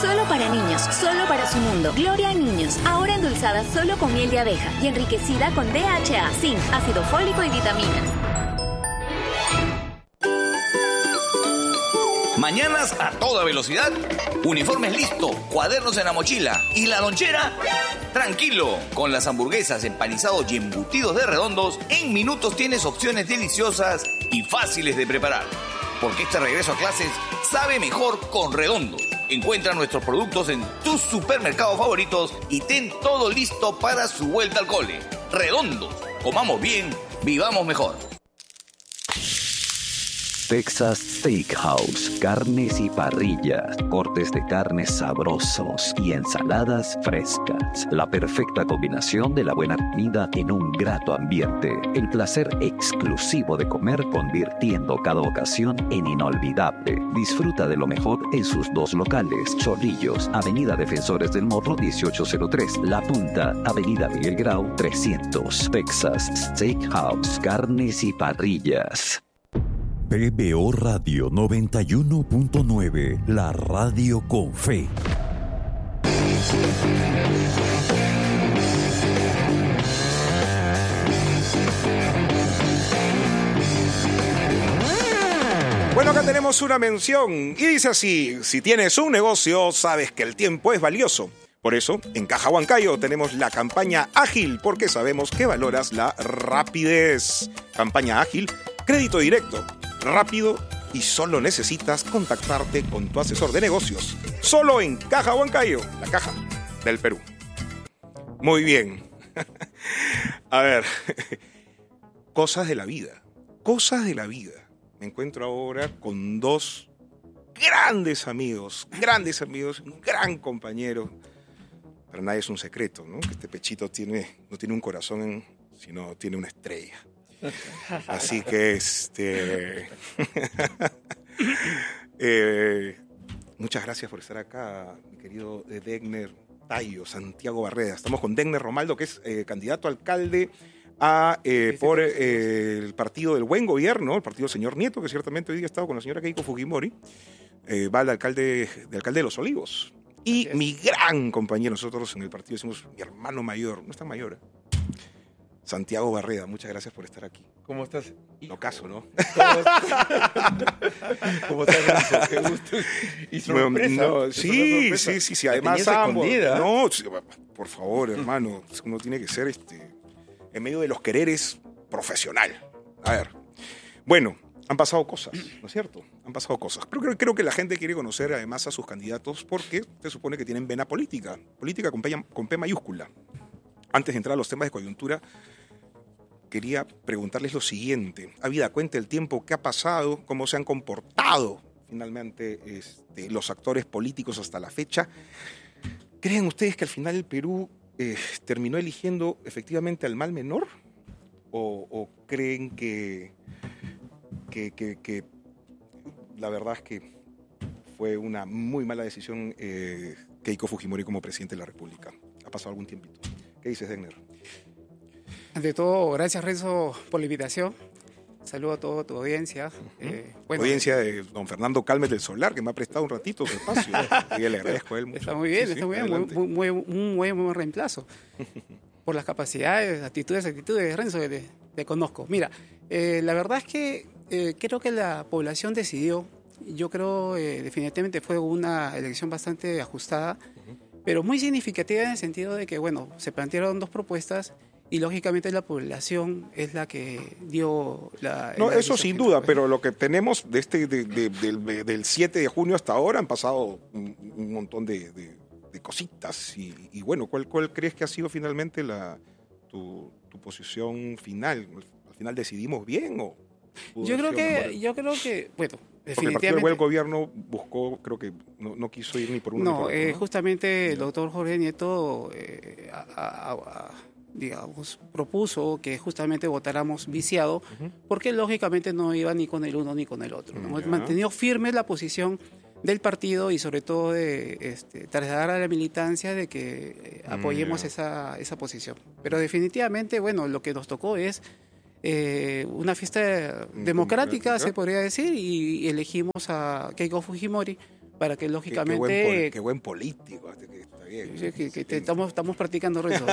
Solo para niños, solo para su mundo. Gloria a niños, ahora endulzada solo con miel de abeja y enriquecida con DHA, zinc, ácido fólico y vitaminas. Mañanas a toda velocidad, uniformes listo, cuadernos en la mochila y la lonchera. Tranquilo, con las hamburguesas, empanizados y embutidos de Redondos, en minutos tienes opciones deliciosas y fáciles de preparar. Porque este regreso a clases sabe mejor con Redondos. Encuentra nuestros productos en tus supermercados favoritos y ten todo listo para su vuelta al cole. Redondos, comamos bien, vivamos mejor. Texas Steakhouse, carnes y parrillas, cortes de carnes sabrosos y ensaladas frescas. La perfecta combinación de la buena comida en un grato ambiente. El placer exclusivo de comer convirtiendo cada ocasión en inolvidable. Disfruta de lo mejor en sus dos locales. Chorrillos, Avenida Defensores del Morro 1803. La Punta, Avenida Miguel Grau 300. Texas Steakhouse, carnes y parrillas. PBO Radio 91.9, la radio con fe. Bueno, acá tenemos una mención y dice así: si tienes un negocio, sabes que el tiempo es valioso. Por eso, en Caja Huancayo tenemos la campaña ágil, porque sabemos que valoras la rapidez. Campaña ágil, crédito directo, rápido y solo necesitas contactarte con tu asesor de negocios. Solo en Caja Huancayo, la caja del Perú. Muy bien. A ver, cosas de la vida. Cosas de la vida. Me encuentro ahora con dos grandes amigos, un gran compañero. Para nadie es un secreto, ¿no? Que este pechito no tiene un corazón, sino tiene una estrella. Así que muchas gracias por estar acá, mi querido Degner Tayo, Santiago Barreda. Estamos con Degner Romaldo, que es candidato a alcalde por el partido del Buen Gobierno, el partido del señor Nieto, que ciertamente hoy día ha estado con la señora Keiko Fujimori. Va al alcalde de Los Olivos. Y mi gran compañero, nosotros en el partido decimos mi hermano mayor, no es tan mayor, Santiago Barreda, muchas gracias por estar aquí. ¿Cómo estás? No caso, ¿no? ¿Cómo estás? Qué gusto. Y sorpresa. No, sí. Además, ambos. No, por favor, hermano, uno tiene que ser en medio de los quereres profesional. A ver, bueno, han pasado cosas, ¿no es cierto? Han pasado cosas. Pero creo que la gente quiere conocer además a sus candidatos porque se supone que tienen vena política con P mayúscula. Antes de entrar a los temas de coyuntura, quería preguntarles lo siguiente. Habida cuenta el tiempo que ha pasado, cómo se han comportado finalmente los actores políticos hasta la fecha, ¿creen ustedes que al final el Perú terminó eligiendo efectivamente al mal menor? ¿O creen que la verdad es que fue una muy mala decisión Keiko Fujimori como presidente de la República? Ha pasado algún tiempito. ¿Qué dices, Degner? Ante todo, gracias, Renzo, por la invitación. Saludo a toda tu audiencia. Audiencia de don Fernando Calmes del Solar, que me ha prestado un ratito su espacio. Y le agradezco a él mucho. Está muy bien, está muy bien. Un buen reemplazo. Por las capacidades, actitudes, Renzo, te conozco. Mira, la verdad es que creo que la población decidió. Yo creo definitivamente fue una elección bastante ajustada, pero muy significativa en el sentido de que, bueno, se plantearon dos propuestas y lógicamente la población es la que dio la... No, eso sin duda, pero lo que tenemos del 7 de junio hasta ahora han pasado un montón de cositas y bueno, ¿cuál crees que ha sido finalmente tu posición final? ¿Al final decidimos bien o...? Yo creo que, bueno, definitivamente... Porque el partido del Buen Gobierno buscó, creo que no quiso ir ni por una ni por otra, ¿no? Justamente el doctor Jorge Nieto, digamos, propuso que justamente votáramos viciado, porque lógicamente no iba ni con el uno ni con el otro. Hemos mantenido firme la posición del partido y sobre todo de trasladar a la militancia de que apoyemos esa posición. Pero definitivamente, bueno, lo que nos tocó es una fiesta democrática, se podría decir, y elegimos a Keiko Fujimori para que lógicamente... Qué buen político. Está bien. Estamos practicando Renzo.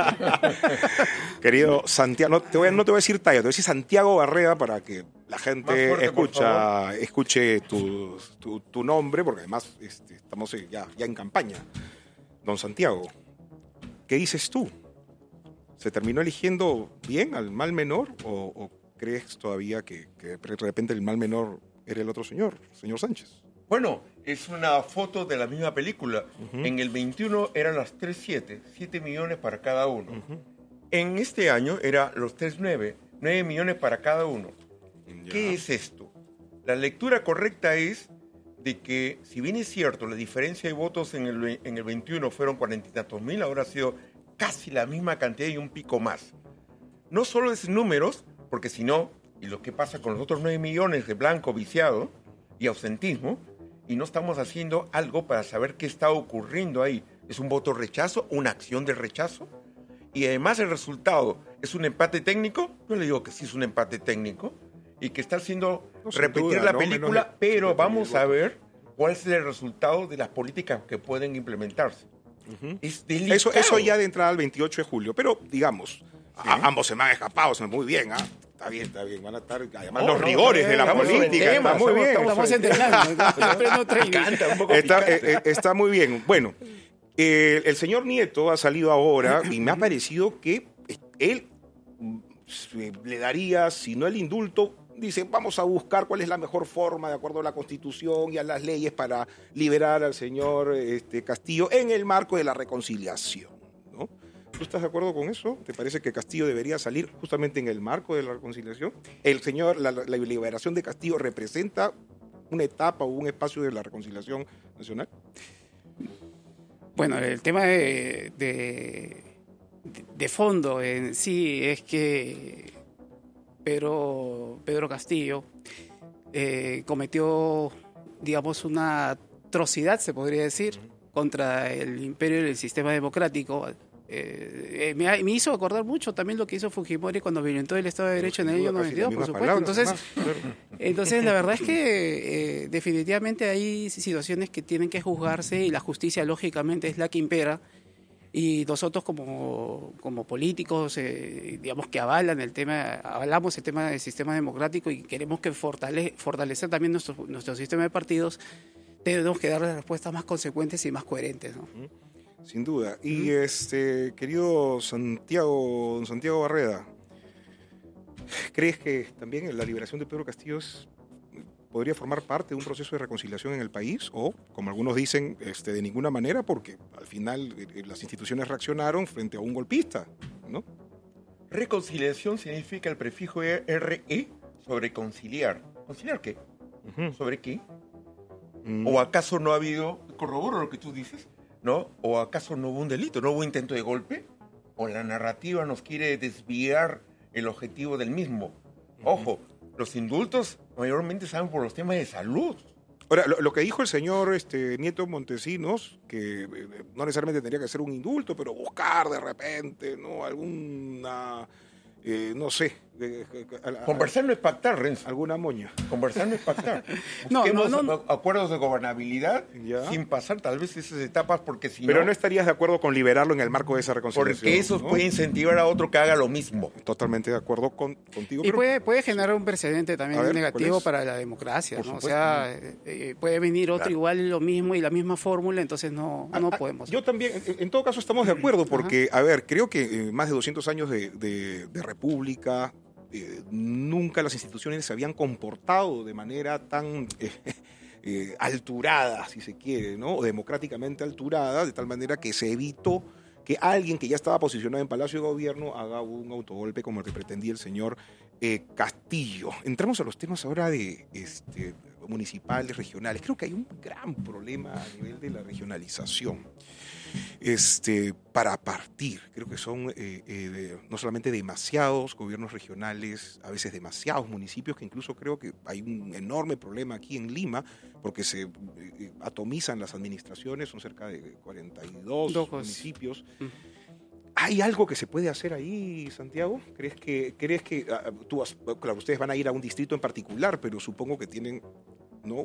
Querido Santiago, no te voy a decir talla, te voy a decir Santiago Barreda para que la gente escuche tu nombre, porque además estamos ya en campaña. Don Santiago, ¿qué dices tú? ¿Se terminó eligiendo bien al mal menor o crees todavía que de repente el mal menor era el otro señor Sánchez? Bueno, es una foto de la misma película. En el 21 eran las 3.7, 7 millones para cada uno. En este año era los 3.9, 9 millones para cada uno. Ya. ¿Qué es esto? La lectura correcta es de que, si bien es cierto, la diferencia de votos en el 21 fueron 40 y tantos mil, ahora ha sido casi la misma cantidad y un pico más. No solo es números, porque si no, y lo que pasa con los otros 9 millones de blanco viciado y ausentismo, y no estamos haciendo algo para saber qué está ocurriendo ahí. ¿Es un voto rechazo? ¿Una acción de rechazo? Y además el resultado es un empate técnico. Yo le digo que sí es un empate técnico y que está haciendo repetir la película, pero vamos a ver cuál es el resultado de las políticas que pueden implementarse. Es delicado. Eso ya de entrada al 28 de julio, pero digamos, ambos se me han escapado, muy bien, Está bien, van a estar, además los rigores de la política, está muy bien. Estamos entrenando. Está muy bien. Bueno, el señor Nieto ha salido ahora y me ha parecido que él le daría, si no el indulto, dice, vamos a buscar cuál es la mejor forma, de acuerdo a la Constitución y a las leyes, para liberar al señor Castillo en el marco de la reconciliación, ¿no? ¿Tú estás de acuerdo con eso? ¿Te parece que Castillo debería salir justamente en el marco de la reconciliación? La liberación de Castillo representa una etapa o un espacio de la reconciliación nacional. Bueno, el tema de fondo en sí es que Pedro Castillo cometió, digamos, una atrocidad, se podría decir, contra el imperio y el sistema democrático. Me hizo acordar mucho también lo que hizo Fujimori cuando violentó el Estado de Derecho en el año 92, por supuesto. Entonces, la verdad es que definitivamente hay situaciones que tienen que juzgarse y la justicia, lógicamente, es la que impera. Y nosotros como políticos, digamos que avalamos el tema del sistema democrático y queremos que fortalecer también nuestro sistema de partidos, tenemos que darle respuestas más consecuentes y más coherentes, ¿no? Sin duda. Y querido Santiago Barreda, ¿crees que también la liberación de Pedro Castillo podría formar parte de un proceso de reconciliación en el país? O, como algunos dicen, de ninguna manera, porque al final las instituciones reaccionaron frente a un golpista, ¿no? Reconciliación significa el prefijo RE sobre conciliar. ¿Conciliar qué? ¿Sobre qué? ¿O acaso no ha habido, corroboro lo que tú dices, ¿no? ¿O acaso no hubo un delito? ¿No hubo intento de golpe? ¿O la narrativa nos quiere desviar el objetivo del mismo? Ojo, los indultos mayormente saben por los temas de salud. Ahora, lo que dijo el señor Nieto Montesinos, que no necesariamente tendría que ser un indulto, pero buscar de repente, ¿no? Alguna, no sé. Conversar no es pactar, Renzo. Alguna moña. Conversar no es pactar. Busquemos acuerdos de gobernabilidad sin pasar tal vez esas etapas, porque si Pero no estarías de acuerdo con liberarlo en el marco de esa reconciliación. Porque eso puede incentivar a otro que haga lo mismo. Totalmente de acuerdo contigo. Y puede generar un precedente también negativo para la democracia, ¿no? O sea, puede venir otro igual lo mismo y la misma fórmula, entonces no podemos. Yo también, en todo caso estamos de acuerdo, porque, creo que más de 200 años de república, nunca las instituciones se habían comportado de manera tan alturada, si se quiere, ¿no? O democráticamente alturada, de tal manera que se evitó que alguien que ya estaba posicionado en Palacio de Gobierno haga un autogolpe como el que pretendía el señor Castillo. Entramos a los temas ahora de municipales, regionales. Creo que hay un gran problema a nivel de la regionalización. Para partir, creo que son no solamente demasiados gobiernos regionales, a veces demasiados municipios, que incluso creo que hay un enorme problema aquí en Lima, porque se atomizan las administraciones, son cerca de 42 municipios. ¿Hay algo que se puede hacer ahí, Santiago? ¿Crees que claro, ustedes van a ir a un distrito en particular, pero supongo que tienen ¿no?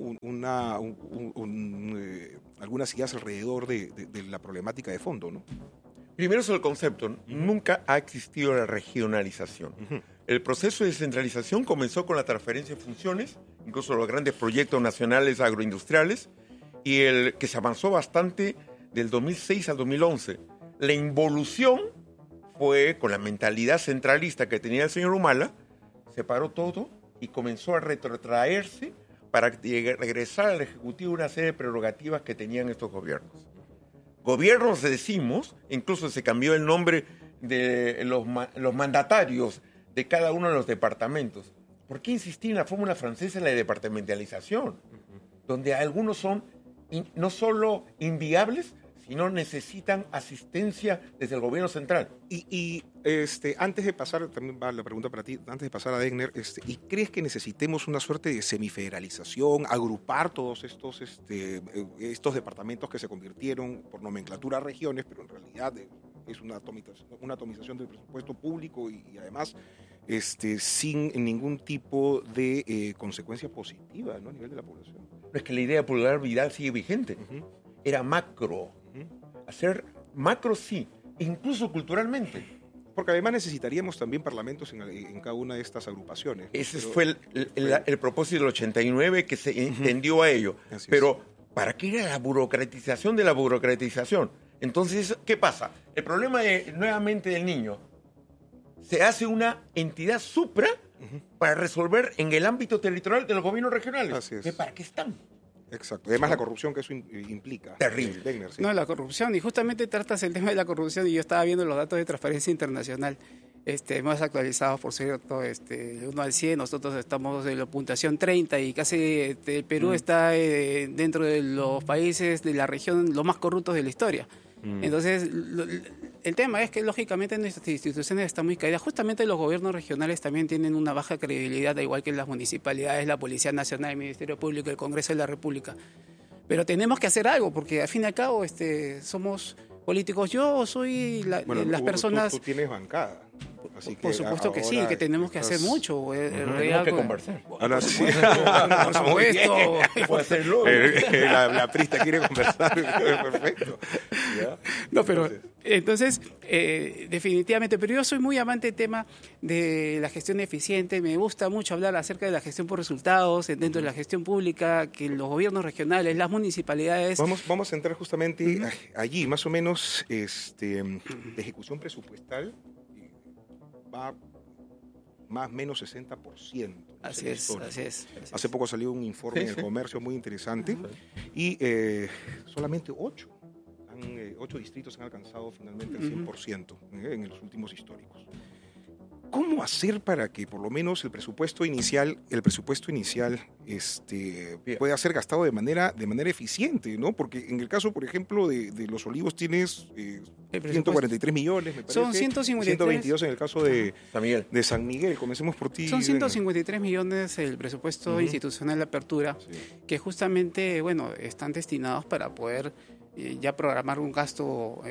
Algunas ideas alrededor de la problemática de fondo, ¿no? Primero sobre el concepto. Nunca ha existido la regionalización. El proceso de descentralización comenzó con la transferencia de funciones, incluso los grandes proyectos nacionales agroindustriales, y el que se avanzó bastante del 2006 al 2011. La involución fue con la mentalidad centralista que tenía el señor Humala, separó todo y comenzó a retrotraerse para regresar al Ejecutivo una serie de prerrogativas que tenían estos gobiernos. Gobiernos, decimos, incluso se cambió el nombre de los mandatarios de cada uno de los departamentos. ¿Por qué insistir en la fórmula francesa de la departamentalización? Donde algunos son no solo inviables, sino necesitan asistencia desde el gobierno central. Y antes de pasar, también va la pregunta para ti, antes de pasar a Degner, ¿y crees que necesitemos una suerte de semifederalización, agrupar todos estos departamentos que se convirtieron por nomenclatura a regiones, pero en realidad es una atomización del presupuesto público y además sin ningún tipo de consecuencia positiva, ¿no? A nivel de la población? Pero es que la idea de Pulgar Vidal sigue vigente. Era macro. Hacer macro sí, incluso culturalmente. Porque además necesitaríamos también parlamentos en cada una de estas agrupaciones. Ese fue el propósito del 89 que se entendió a ello. Pero, ¿para qué era la burocratización de la burocratización? Entonces, ¿qué pasa? El problema nuevamente del niño, se hace una entidad supra para resolver en el ámbito territorial de los gobiernos regionales. Así es. ¿Para qué están? Exacto. Además, la corrupción que eso implica. Terrible. Degner, sí. No, la corrupción. Y justamente tratas el tema de la corrupción y yo estaba viendo los datos de Transparencia Internacional más actualizados, por cierto, 1 al 100. Nosotros estamos en la puntuación 30 y casi el Perú está dentro de los países de la región los más corruptos de la historia. Entonces, el tema es que lógicamente nuestras instituciones están muy caídas. Justamente los gobiernos regionales también tienen una baja credibilidad, al igual que las municipalidades, la Policía Nacional, el Ministerio Público, el Congreso de la República. Pero tenemos que hacer algo, porque al fin y al cabo somos políticos. Yo soy las personas... Tú tienes bancada. Así que por supuesto que sí, que tenemos que hacer mucho. Tenemos que conversar. Ahora sí. Por supuesto. Puede hacerlo. La prista quiere conversar. Perfecto. ¿Ya? No, pero entonces, definitivamente, pero yo soy muy amante del tema de la gestión eficiente. Me gusta mucho hablar acerca de la gestión por resultados dentro de la gestión pública, que los gobiernos regionales, las municipalidades... Vamos a entrar justamente allí, más o menos, de ejecución presupuestal va más o menos 60%. Así es. Hace poco salió un informe en el comercio muy interesante y solamente 8 distritos han alcanzado finalmente el 100% en los últimos históricos. ¿Cómo hacer para que por lo menos el presupuesto inicial pueda ser gastado de manera eficiente, ¿no? Porque en el caso, por ejemplo, de Los Olivos tienes 143 millones, me parece. Son 153. 122 en el caso de San Miguel. Comencemos por ti. Son 153 millones el presupuesto institucional de apertura, que justamente, están destinados para poder ya programar un gasto...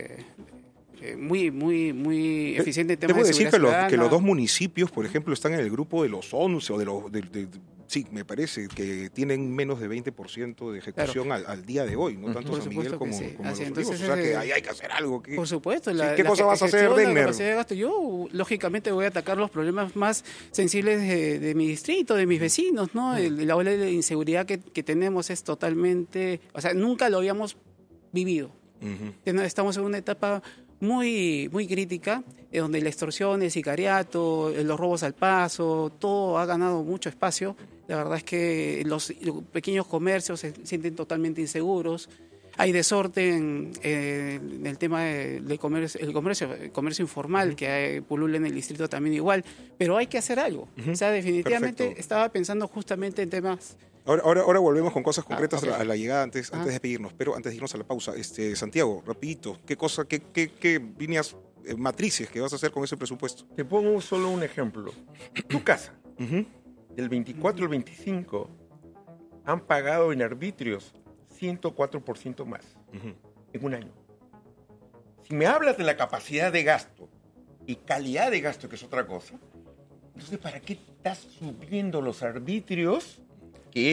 muy eficiente en temas Debo de decir seguridad que los dos municipios, por ejemplo, están en el grupo de los 11 o sí, me parece que tienen menos de 20% de ejecución al día de hoy, no tanto San Miguel como Los Olivos. O sea que ahí hay que hacer algo. Por supuesto. ¿Qué cosa vas a hacer, Degner? Yo, lógicamente, voy a atacar los problemas más sensibles de mi distrito, de mis vecinos, ¿no? La ola de inseguridad que tenemos es totalmente... O sea, nunca lo habíamos vivido. Estamos en una etapa muy crítica, donde la extorsión, el sicariato, los robos al paso, todo ha ganado mucho espacio. La verdad es que los pequeños comercios se sienten totalmente inseguros. Hay desorden en el tema del comercio, el comercio informal, que pulula en el distrito también igual, pero hay que hacer algo. O sea, definitivamente Perfecto. Estaba pensando justamente en temas... Ahora volvemos con cosas concretas okay. a la llegada antes de pedirnos, pero antes de irnos a la pausa, Santiago, rapidito, ¿qué líneas matrices que vas a hacer con ese presupuesto? Te pongo solo un ejemplo. Tu casa, del 24 al 25, han pagado en arbitrios 104% más en un año. Si me hablas de la capacidad de gasto y calidad de gasto, que es otra cosa, entonces, ¿para qué estás subiendo los arbitrios? Que es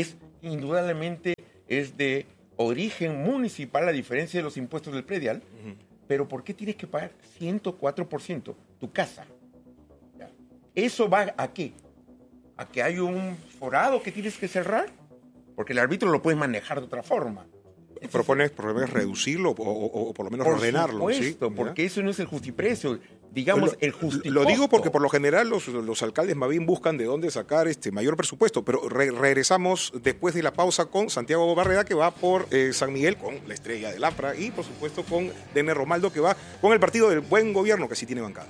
indudablemente es de origen municipal, a diferencia de los impuestos del predial. Pero ¿por qué tienes que pagar 104% tu casa? ¿Ya? ¿Eso va a qué? ¿A que hay un forado que tienes que cerrar? Porque el árbitro lo puedes manejar de otra forma. ¿Propones reducirlo o por lo menos ordenarlo? Por supuesto, ¿sí? porque eso no es el justiprecio. Digamos, el justicosto. Lo digo porque por lo general los alcaldes más bien buscan de dónde sacar mayor presupuesto, pero regresamos después de la pausa con Santiago Barreda, que va por San Miguel con la estrella del APRA, y por supuesto con Dene Romaldo, que va con el Partido del Buen Gobierno, que sí tiene bancada.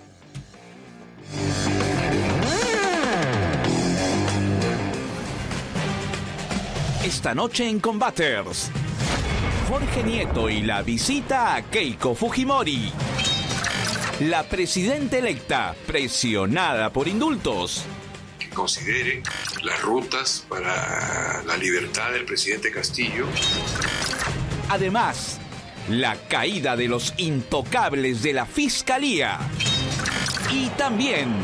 Esta noche en Combaters, Jorge Nieto y la visita a Keiko Fujimori. La presidenta electa, presionada por indultos. Que considere las rutas para la libertad del presidente Castillo. Además, la caída de los intocables de la Fiscalía. Y también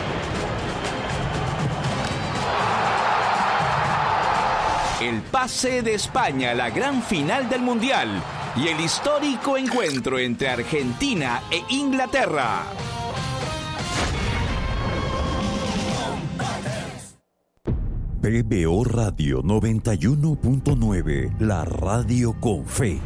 el pase de España a la gran final del Mundial y el histórico encuentro entre Argentina e Inglaterra. PBO Radio 91.9, la radio con fe.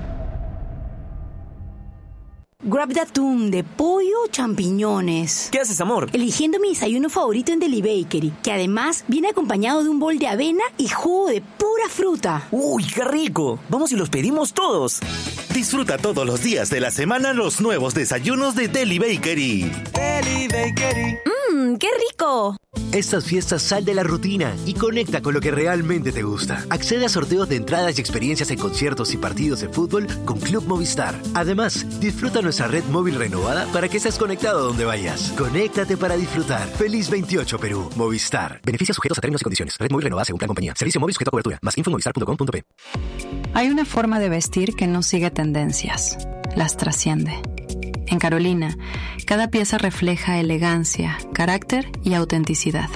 Grab de atún, de pollo o champiñones. ¿Qué haces, amor? Eligiendo mi desayuno favorito en Deli Bakery, que además viene acompañado de un bol de avena y jugo de pura fruta. ¡Uy, qué rico! Vamos y los pedimos todos. Disfruta todos los días de la semana los nuevos desayunos de Deli Bakery. Deli Bakery. ¡Qué rico! Estas fiestas sal de la rutina y conecta con lo que realmente te gusta. Accede a sorteos de entradas y experiencias en conciertos y partidos de fútbol con Club Movistar. Además, disfruta nuestra red móvil renovada para que estés conectado donde vayas. Conéctate para disfrutar. Feliz 28 Perú. Movistar. Beneficios sujetos a términos y condiciones. Red móvil renovada según plan compañía. Servicio móvil sujeto a cobertura. Más info en movistar.com.p. Hay una forma de vestir que no sigue tendencias. Las trasciende. En Carolina, cada pieza refleja elegancia, carácter y autenticidad.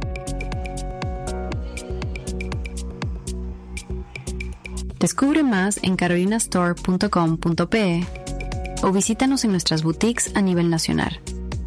Descubre más en carolinastore.com.pe o visítanos en nuestras boutiques a nivel nacional.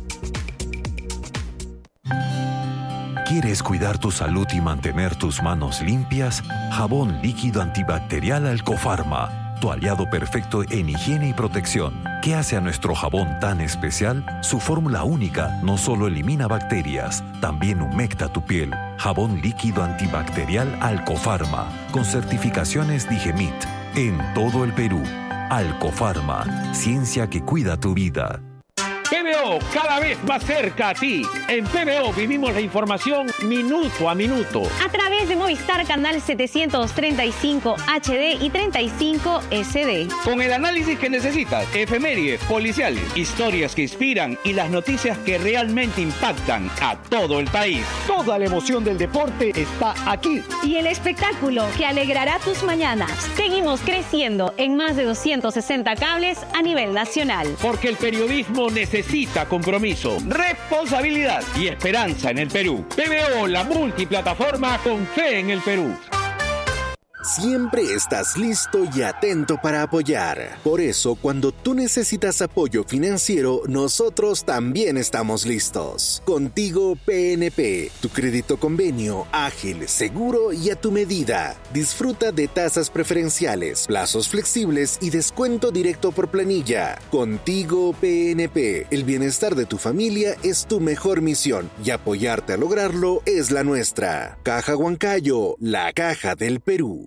¿Quieres cuidar tu salud y mantener tus manos limpias? Jabón líquido antibacterial Alcofarma, tu aliado perfecto en higiene y protección. ¿Qué hace a nuestro jabón tan especial? Su fórmula única no solo elimina bacterias, también humecta tu piel. Jabón líquido antibacterial Alcofarma, con certificaciones Digemit, en todo el Perú. Alcofarma, ciencia que cuida tu vida. PBO, cada vez más cerca a ti. En PBO vivimos la información minuto a minuto. A través de Movistar Canal 735 HD y 35 SD. Con el análisis que necesitas, efemérides, policiales, historias que inspiran y las noticias que realmente impactan a todo el país. Toda la emoción del deporte está aquí. Y el espectáculo que alegrará tus mañanas. Seguimos creciendo en más de 260 cables a nivel nacional. Porque el periodismo necesita compromiso, responsabilidad y esperanza en el Perú. PBO, la multiplataforma con fe en el Perú. Siempre estás listo y atento para apoyar. Por eso, cuando tú necesitas apoyo financiero, nosotros también estamos listos. Contigo PNP, tu crédito convenio, ágil, seguro y a tu medida. Disfruta de tasas preferenciales, plazos flexibles y descuento directo por planilla. Contigo PNP, el bienestar de tu familia es tu mejor misión y apoyarte a lograrlo es la nuestra. Caja Huancayo, la caja del Perú.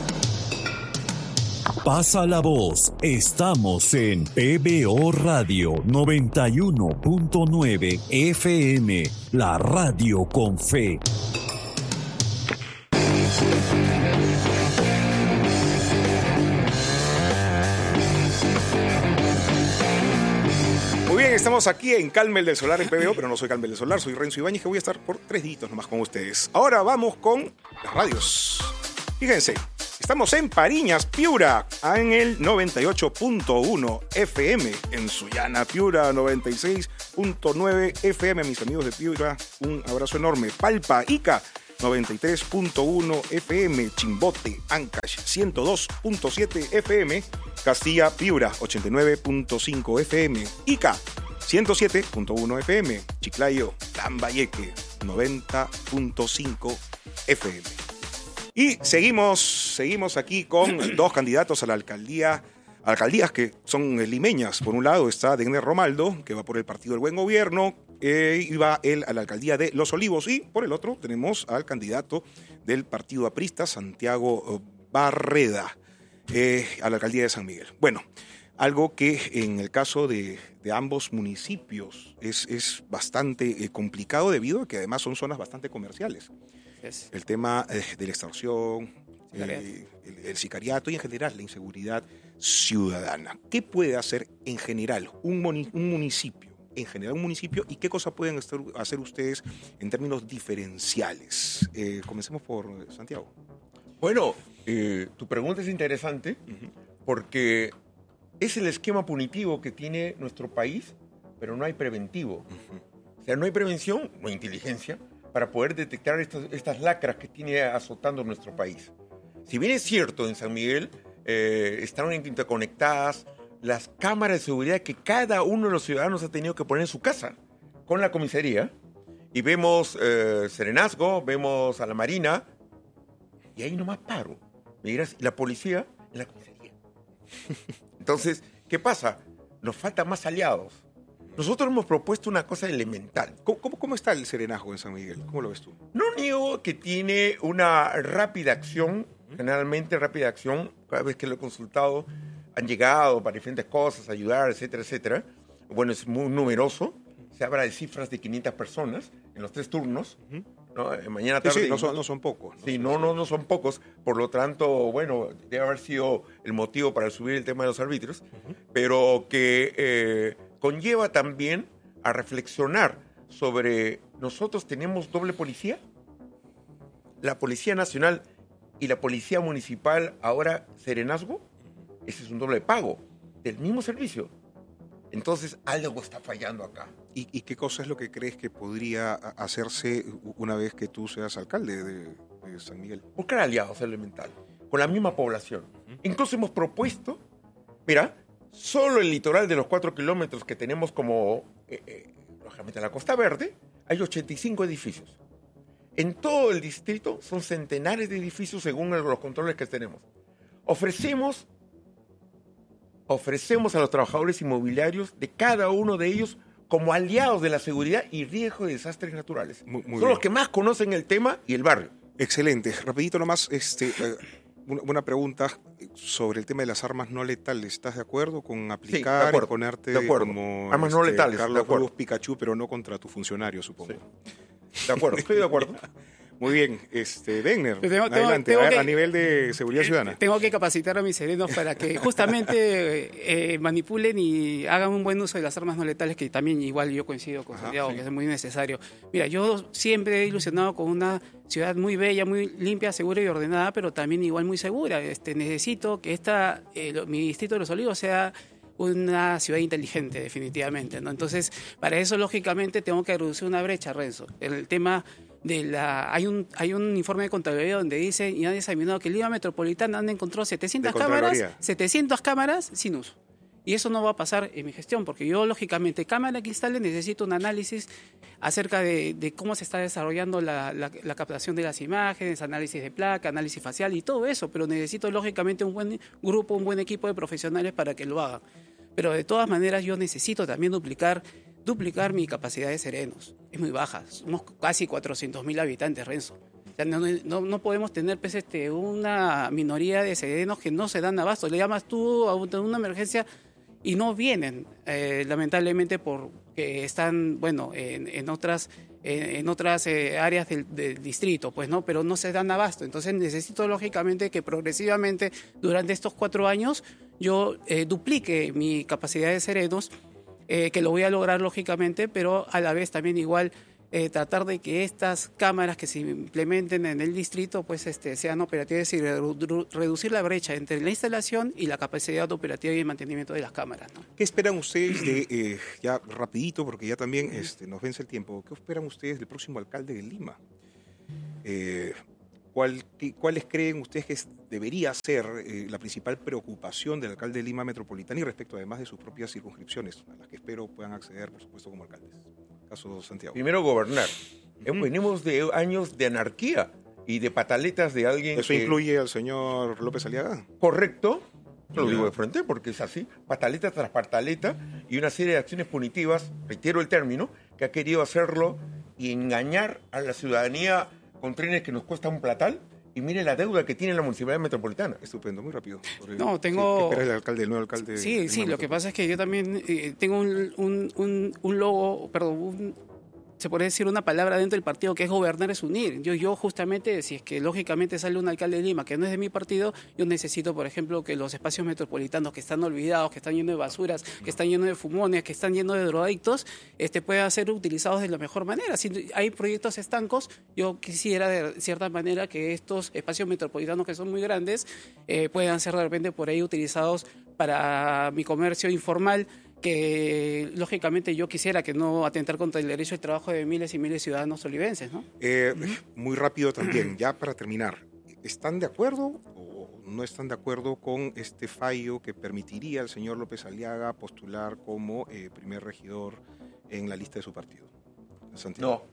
Pasa la voz. Estamos en PBO Radio 91.9 FM, la radio con fe. Muy bien, estamos aquí en Calmel del Solar en PBO, pero no soy Calmel del Solar, soy Renzo Ibáñez, que voy a estar por 3 días nomás con ustedes. Ahora vamos con las radios. Fíjense. Estamos en Pariñas, Piura, en el 98.1 FM, en Sullana, Piura, 96.9 FM. Mis amigos de Piura, un abrazo enorme. Palpa, Ica, 93.1 FM, Chimbote, Ancash 102.7 FM, Castilla, Piura 89.5 FM, Ica 107.1 FM, Chiclayo, Lambayeque 90.5 FM. Y seguimos aquí con dos candidatos a la alcaldías que son limeñas. Por un lado está Degner Romaldo, que va por el Partido del Buen Gobierno, y va él a la alcaldía de Los Olivos. Y por el otro tenemos al candidato del Partido Aprista, Santiago Barreda, a la alcaldía de San Miguel. Bueno, algo que en el caso de ambos municipios es bastante complicado debido a que además son zonas bastante comerciales. El tema de la extorsión, el sicariato y en general la inseguridad ciudadana. ¿Qué puede hacer en general un municipio? ¿Y qué cosas pueden hacer ustedes en términos diferenciales? Comencemos por Santiago. Bueno, tu pregunta es interesante porque es el esquema punitivo que tiene nuestro país, pero no hay preventivo. O sea, no hay prevención, no hay inteligencia para poder detectar estas lacras que tiene azotando nuestro país. Si bien es cierto, en San Miguel están interconectadas las cámaras de seguridad que cada uno de los ciudadanos ha tenido que poner en su casa con la comisaría, y vemos Serenazgo, vemos a la Marina, y ahí nomás paro. Me dirás, ¿y la policía? En la comisaría. Entonces, ¿qué pasa? Nos faltan más aliados. Nosotros hemos propuesto una cosa elemental. ¿Cómo está el Serenazgo en San Miguel? ¿Cómo lo ves tú? No niego que tiene una rápida acción, generalmente rápida acción. Cada vez que lo he consultado, han llegado para diferentes cosas, ayudar, etcétera, etcétera. Bueno, es muy numeroso. Se habla de cifras de 500 personas en los 3 turnos. ¿No? Mañana, tarde. Sí, no son pocos. Sí, no son pocos. Por lo tanto, bueno, debe haber sido el motivo para subir el tema de los arbitrios, pero que conlleva también a reflexionar sobre, ¿nosotros tenemos doble policía? La Policía Nacional y la Policía Municipal, ahora Serenazgo, ese es un doble pago del mismo servicio. Entonces, algo está fallando acá. ¿Y qué cosa es lo que crees que podría hacerse una vez que tú seas alcalde de San Miguel? Buscar aliados elemental, con la misma población. Incluso hemos propuesto, mira, solo el litoral de los 4 kilómetros que tenemos como, lógicamente, la Costa Verde, hay 85 edificios. En todo el distrito son centenares de edificios según los controles que tenemos. Ofrecemos a los trabajadores inmobiliarios de cada uno de ellos como aliados de la seguridad y riesgo de desastres naturales. Muy Son bien. los que más conocen el tema y el barrio. Excelente. Rapidito nomás, una pregunta sobre el tema de las armas no letales. ¿Estás de acuerdo con aplicar, de acuerdo, ponerte de acuerdo. como Armas no letales, de Carlos acuerdo. Cruz Pikachu, pero no contra tu funcionario, supongo? Sí. De acuerdo, estoy de acuerdo. Muy bien, Degner, Tengo adelante, que- a nivel de seguridad ciudadana. Tengo que capacitar a mis serenos para que justamente manipulen y hagan un buen uso de las armas no letales, que también igual yo coincido con Santiago, que es muy necesario. Mira, yo siempre he ilusionado con una ciudad muy bella, muy limpia, segura y ordenada, pero también igual muy segura. Necesito que mi distrito de Los Olivos sea una ciudad inteligente, definitivamente, ¿no? Entonces, para eso, lógicamente, tengo que reducir una brecha, Renzo. El tema hay un informe de contabilidad donde dice y han examinado que en Lima Metropolitana han encontrado 700 cámaras sin uso. Y eso no va a pasar en mi gestión, porque yo, lógicamente, cámara cristales, necesito un análisis acerca de cómo se está desarrollando la captación de las imágenes, análisis de placa, análisis facial y todo eso, pero necesito, lógicamente, un buen grupo, un buen equipo de profesionales para que lo hagan. Pero de todas maneras, yo necesito también duplicar mi capacidad de serenos. Es muy baja, somos casi 400.000 habitantes, Renzo. O sea, no podemos tener una minoría de serenos que no se dan abasto. Le llamas tú a una emergencia y no vienen, lamentablemente, porque están, en otras áreas del distrito, pues, ¿no? Pero no se dan abasto. Entonces necesito, lógicamente, que progresivamente, durante estos 4 años, yo duplique mi capacidad de serenos, que lo voy a lograr, lógicamente, pero a la vez también igual tratar de que estas cámaras que se implementen en el distrito pues sean operativas y reducir la brecha entre la instalación y la capacidad operativa y el mantenimiento de las cámaras, ¿no? ¿Qué esperan ustedes ya rapidito, porque ya también nos vence el tiempo, qué esperan ustedes del próximo alcalde de Lima? ¿Cuáles creen ustedes que debería ser la principal preocupación del alcalde de Lima Metropolitana y respecto además de sus propias circunscripciones, a las que espero puedan acceder, por supuesto, como alcaldes? Caso Santiago. Primero, gobernar. Venimos de años de anarquía y de pataletas de alguien. ¿Eso incluye al señor López Aliaga? Correcto. Lo digo de frente porque es así, pataleta tras pataleta y una serie de acciones punitivas, reitero el término, que ha querido hacerlo y engañar a la ciudadanía con trenes que nos cuesta un platal. Y mire la deuda que tiene la Municipalidad Metropolitana. Estupendo, muy rápido. No, tengo... ¿Qué espera el alcalde, el nuevo alcalde? Sí, lo que pasa es que yo también tengo un logo, perdón, se podría decir una palabra dentro del partido que es gobernar es unir. Yo justamente, si es que lógicamente sale un alcalde de Lima que no es de mi partido, yo necesito, por ejemplo, que los espacios metropolitanos que están olvidados, que están llenos de basuras, que están llenos de fumones, que están llenos de drogadictos, puedan ser utilizados de la mejor manera. Si hay proyectos estancos, yo quisiera de cierta manera que estos espacios metropolitanos que son muy grandes puedan ser de repente por ahí utilizados para mi comercio informal, que lógicamente yo quisiera que no atentar contra el derecho al trabajo de miles y miles de ciudadanos olivenses, ¿no? Muy rápido también, ya para terminar, ¿están de acuerdo o no están de acuerdo con este fallo que permitiría al señor López Aliaga postular como primer regidor en la lista de su partido? Santiago.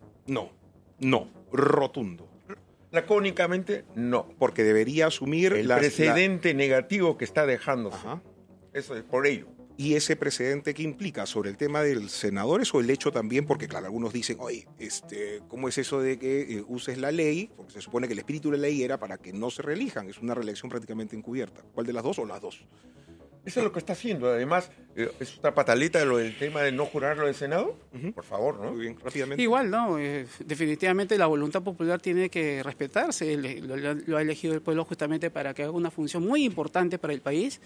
No, rotundo. Lacónicamente, no. Porque debería asumir el precedente negativo que está dejando. Eso es por ello. ¿Y ese precedente qué implica? ¿Sobre el tema de los senadores o el hecho también? Porque, claro, algunos dicen, oye, ¿cómo es eso de que uses la ley? Porque se supone que el espíritu de la ley era para que no se reelijan. Es una reelección prácticamente encubierta. ¿Cuál de las dos o las dos? Eso es lo que está haciendo. Además, es otra pataleta de lo del tema de no jurarlo del Senado. Por favor, ¿no? Muy bien, rápidamente. Igual, ¿no? Definitivamente la voluntad popular tiene que respetarse. Lo ha elegido el pueblo justamente para que haga una función muy importante para el país.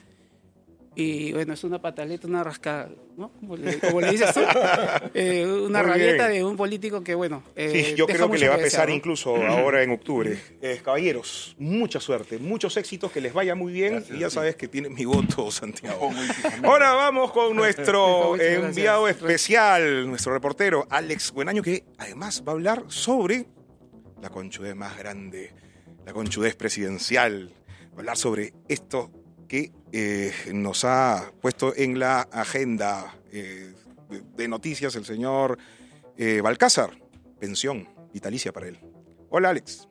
Y bueno, es una pataleta, una rascada, ¿no? Como le dices tú, una rabieta de un político que, bueno... sí, yo creo que le va a pesar, ¿no? Incluso ahora en octubre. Caballeros, mucha suerte, muchos éxitos, que les vaya muy bien. Gracias, y ya sabes que tiene mi voto, Santiago. Ahora vamos con nuestro enviado especial, nuestro reportero, Alex Buenaño, que además va a hablar sobre la conchudez más grande, la conchudez presidencial. Va a hablar sobre esto que nos ha puesto en la agenda de noticias el señor Balcázar. Pensión vitalicia para él. Hola, Alex.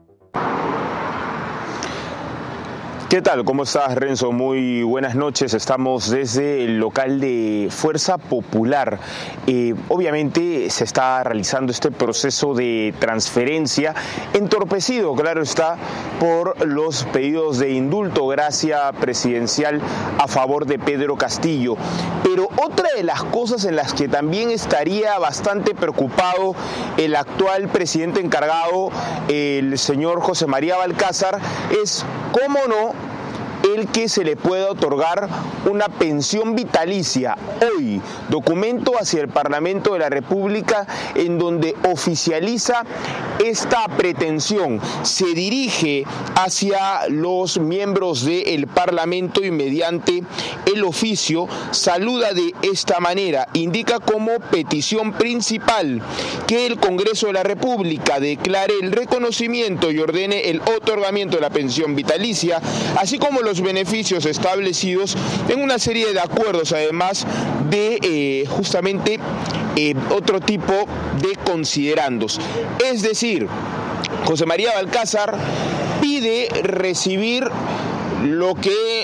¿Qué tal? ¿Cómo estás, Renzo? Muy buenas noches. Estamos desde el local de Fuerza Popular. Obviamente se está realizando este proceso de transferencia, entorpecido, claro está, por los pedidos de indulto, gracia presidencial a favor de Pedro Castillo. Pero otra de las cosas en las que también estaría bastante preocupado el actual presidente encargado, el señor José María Balcázar, es, cómo no, el que se le pueda otorgar una pensión vitalicia hoy, documento hacia el Parlamento de la República en donde oficializa esta pretensión, se dirige hacia los miembros del Parlamento y mediante el oficio saluda de esta manera, indica como petición principal que el Congreso de la República declare el reconocimiento y ordene el otorgamiento de la pensión vitalicia, así como los beneficios establecidos en una serie de acuerdos, además de justamente otro tipo de considerandos. Es decir, José María Balcázar pide recibir lo que,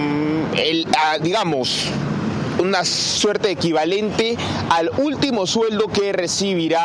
digamos, una suerte equivalente al último sueldo que recibirá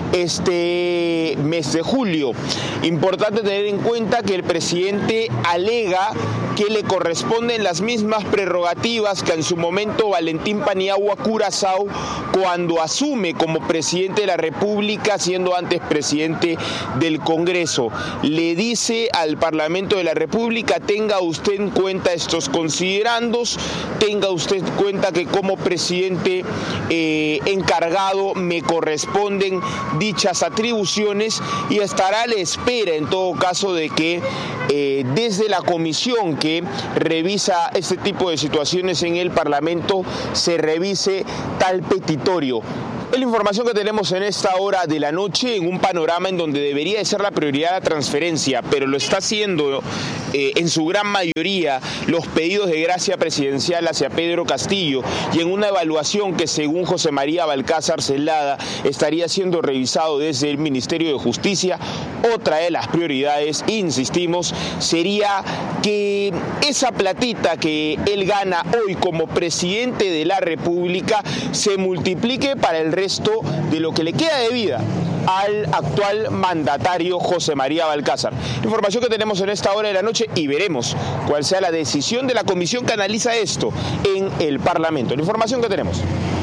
este mes de julio. Importante tener en cuenta que el presidente alega que le corresponden las mismas prerrogativas que en su momento Valentín Paniagua Curaçao cuando asume como presidente de la República, siendo antes presidente del Congreso. Le dice al Parlamento de la República: tenga usted en cuenta estos considerandos, tenga usted en cuenta que como presidente encargado me corresponden dichas atribuciones, y estará a la espera en todo caso de que desde la comisión que revisa este tipo de situaciones en el Parlamento se revise tal petitorio. Es la información que tenemos en esta hora de la noche, en un panorama en donde debería de ser la prioridad la transferencia, pero lo está haciendo en su gran mayoría los pedidos de gracia presidencial hacia Pedro Castillo, y en una evaluación que según José María Balcázar Celada estaría siendo revisado desde el Ministerio de Justicia. Otra de las prioridades, insistimos, sería que esa platita que él gana hoy como presidente de la República se multiplique para el resto de lo que le queda de vida al actual mandatario José María Balcázar. Información que tenemos en esta hora de la noche, y veremos cuál sea la decisión de la comisión que analiza esto en el Parlamento. La información que tenemos.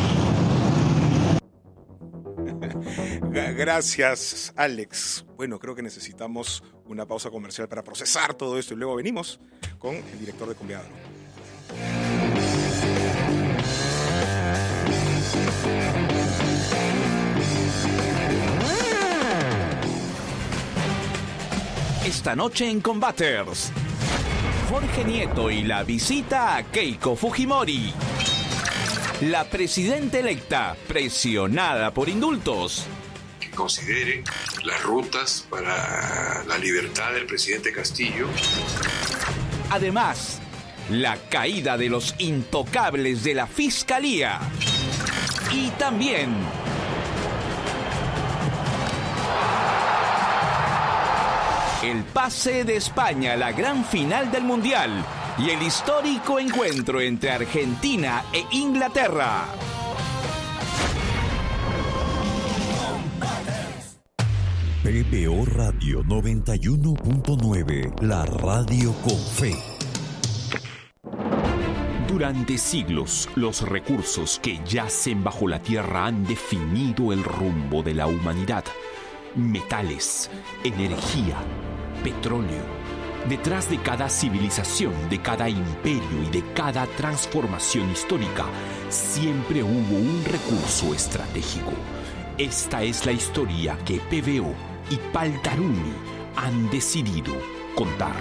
Gracias, Alex. Bueno, creo que necesitamos una pausa comercial para procesar todo esto y luego venimos con el director de Conveador. Esta noche en Combaters, Jorge Nieto y la visita a Keiko Fujimori. La presidenta electa presionada por indultos. Que considere las rutas para la libertad del presidente Castillo. Además, la caída de los intocables de la Fiscalía. Y también el pase de España a la gran final del Mundial y el histórico encuentro entre Argentina e Inglaterra. PBO Radio 91.9, la radio con fe. Durante siglos, los recursos que yacen bajo la tierra han definido el rumbo de la humanidad. Metales, energía, petróleo. Detrás de cada civilización, de cada imperio y de cada transformación histórica, siempre hubo un recurso estratégico. Esta es la historia que PBO y Paltarumi han decidido contar.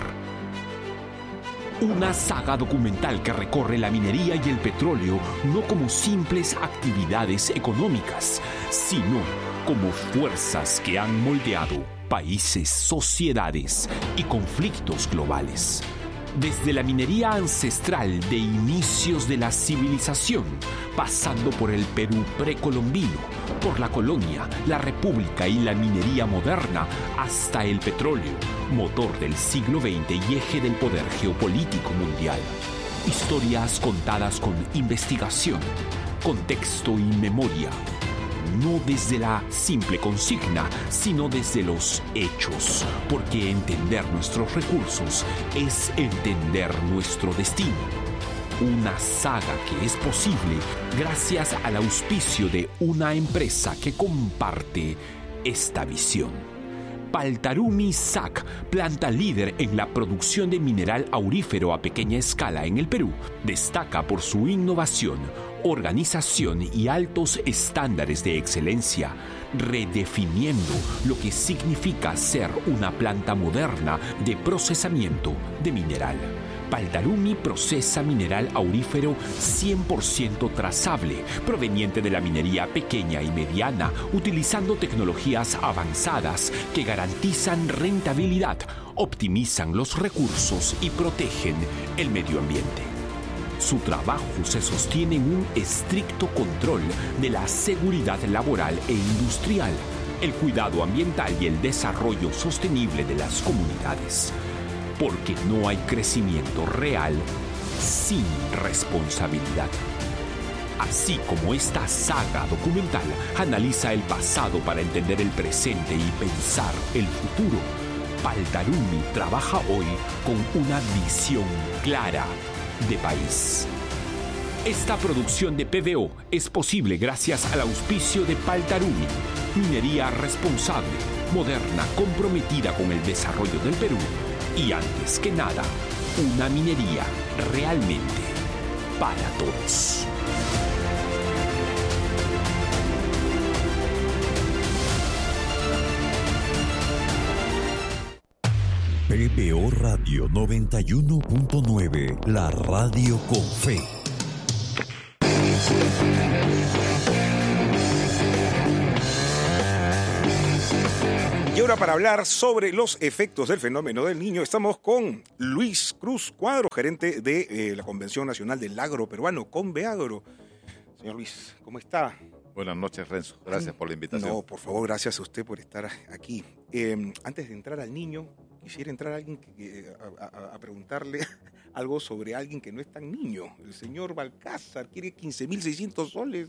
Una saga documental que recorre la minería y el petróleo no como simples actividades económicas, sino como fuerzas que han moldeado países, sociedades y conflictos globales. Desde la minería ancestral de inicios de la civilización, pasando por el Perú precolombino, por la colonia, la república y la minería moderna, hasta el petróleo, motor del siglo XX y eje del poder geopolítico mundial. Historias contadas con investigación, contexto y memoria. No desde la simple consigna, sino desde los hechos, porque entender nuestros recursos es entender nuestro destino. Una saga que es posible gracias al auspicio de una empresa que comparte esta visión. Paltarumi SAC, planta líder en la producción de mineral aurífero a pequeña escala en el Perú, destaca por su innovación, organización y altos estándares de excelencia, redefiniendo lo que significa ser una planta moderna de procesamiento de mineral. Paltarumi procesa mineral aurífero 100% trazable, proveniente de la minería pequeña y mediana, utilizando tecnologías avanzadas que garantizan rentabilidad, optimizan los recursos y protegen el medio ambiente. Su trabajo se sostiene en un estricto control de la seguridad laboral e industrial, el cuidado ambiental y el desarrollo sostenible de las comunidades. Porque no hay crecimiento real sin responsabilidad. Así como esta saga documental analiza el pasado para entender el presente y pensar el futuro, Paltarumi trabaja hoy con una visión clara de país. Esta producción de PBO es posible gracias al auspicio de Paltarumi, minería responsable, moderna, comprometida con el desarrollo del Perú y, antes que nada, una minería realmente para todos. PBO Radio 91.9, la radio con fe. Y ahora para hablar sobre los efectos del fenómeno del Niño, estamos con Luis Cruz Cuadro, gerente de la Convención Nacional del Agro Peruano, Conveagro. Señor Luis, ¿cómo está? Buenas noches, Renzo. Gracias por la invitación. No, por favor, gracias a usted por estar aquí. Antes de entrar al niño, quisiera entrar a alguien a preguntarle algo sobre alguien que no es tan niño. El señor Balcázar quiere 15.600 soles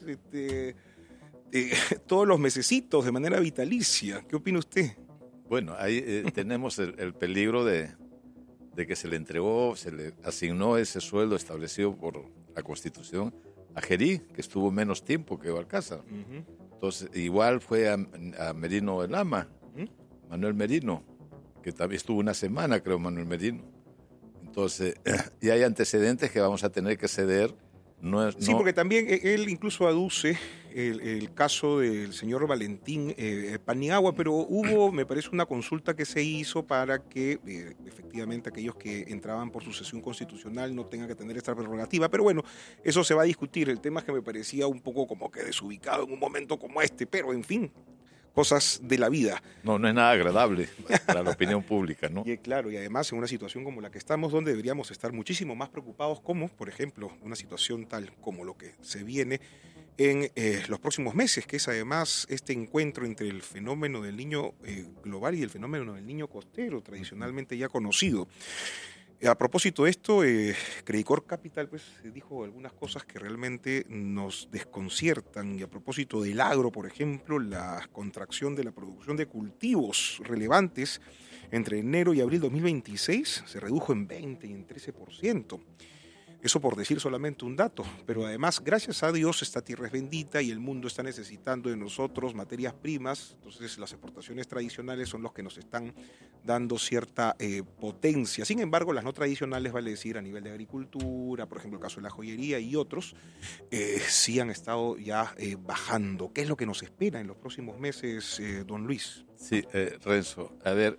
todos los mesecitos de manera vitalicia. ¿Qué opina usted? Bueno, ahí tenemos el peligro de que se le entregó, se le asignó ese sueldo establecido por la Constitución a Gerí, que estuvo menos tiempo que Balcázar. Entonces, igual fue a Merino del Lama, Manuel Merino, que también estuvo una semana, creo, Manuel Merino. Entonces, y hay antecedentes que vamos a tener que ceder. Sí, porque también él incluso aduce el caso del señor Valentín Paniagua, pero hubo, me parece, una consulta que se hizo para que efectivamente aquellos que entraban por sucesión constitucional no tengan que tener esta prerrogativa. Pero bueno, eso se va a discutir. El tema es que me parecía un poco como que desubicado en un momento como este, pero en fin, cosas de la vida. No es nada agradable para la opinión pública, ¿no? Y claro, y además en una situación como la que estamos, donde deberíamos estar muchísimo más preocupados, como, por ejemplo, una situación tal como lo que se viene en los próximos meses, que es además este encuentro entre el fenómeno del niño global y el fenómeno del niño costero, tradicionalmente ya conocido. A propósito de esto, Credit Corp Capital dijo algunas cosas que realmente nos desconciertan. Y a propósito del agro, por ejemplo, la contracción de la producción de cultivos relevantes entre enero y abril 2026 se redujo en 20 y en 13%. Eso por decir solamente un dato, pero además, gracias a Dios, esta tierra es bendita y el mundo está necesitando de nosotros materias primas. Entonces las exportaciones tradicionales son los que nos están dando cierta potencia. Sin embargo, las no tradicionales, vale decir, a nivel de agricultura, por ejemplo el caso de la joyería y otros, sí han estado ya bajando. ¿Qué es lo que nos espera en los próximos meses, don Luis? Sí, Renzo, a ver,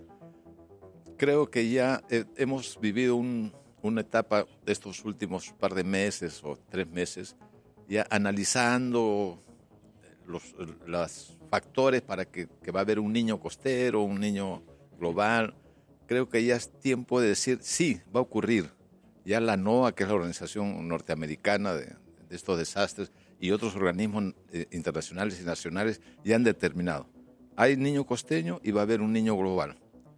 creo que ya hemos vivido una etapa de estos últimos par de meses o 3 meses, ya analizando los factores para que va a haber un niño costero, un niño global. Creo que ya es tiempo de decir, sí, va a ocurrir. Ya la NOAA, que es la organización norteamericana de estos desastres, y otros organismos internacionales y nacionales ya han determinado. Hay niño costeño y va a haber un niño global.